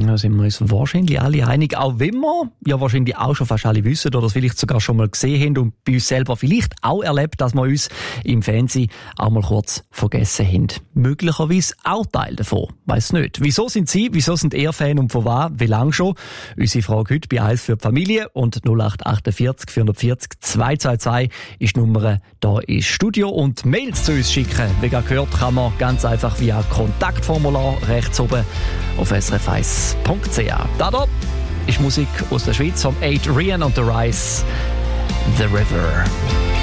Da sind wir uns wahrscheinlich alle einig, auch wenn wir ja wahrscheinlich auch schon fast alle wissen oder das vielleicht sogar schon mal gesehen haben und bei uns selber vielleicht auch erlebt, dass wir uns im Fernsehen auch mal kurz vergessen haben. Möglicherweise auch Teil davon, weiss nicht. Wieso sind ihr Fan und von was, wie lange schon? Unsere Frage heute bei 1 für die Familie und 0848 440 222 ist die Nummer hier ins Studio und Mails zu uns schicken. Wie gehört, kann man ganz einfach via Kontaktformular rechts oben auf srf1.ch. Da ist Musik aus der Schweiz vom Adrian und The Rise, The River.